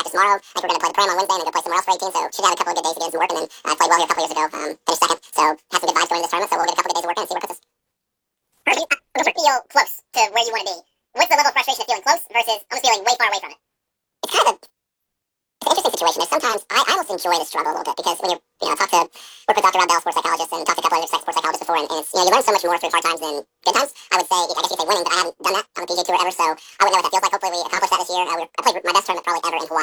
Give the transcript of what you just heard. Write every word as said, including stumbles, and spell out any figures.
practice tomorrow. I think we're going to play the Prem on Wednesday and then go play somewhere else for eighteen. So should have a couple of good days to get some work. And then uh, played well here a couple of years ago. Um, finished second. So have some good vibes going into this tournament. So we'll get a couple of good days of work in and see where it puts us. If you uh, feel close to where you want to be, what's the level of frustration of feeling close versus almost feeling way far away from it? It's kind of a it's an interesting situation. There's sometimes I, I almost enjoy the struggle a little bit because when you're, you know, talk to, work with Doctor Rob Bell, sports psychologist, and talk to a couple other sports psychologists before, and, and it's, you know, you learn so much more through hard times than good times. I would say, I guess you could say winning, but I haven't done that on the P G A Tour ever, so I wouldn't know what that feels like. Hopefully we accomplish that this year. I, would, I played my best tournament probably ever in Hawaii.